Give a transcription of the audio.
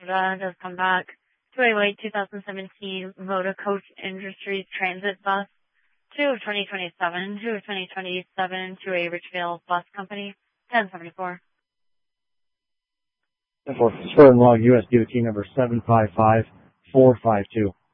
does come back to a late 2017 Motor Coach Industries Transit bus to 2027 to 2027 to a Richfield Bus Company, 1074. 10-4, Spur and log US DOT number 755452.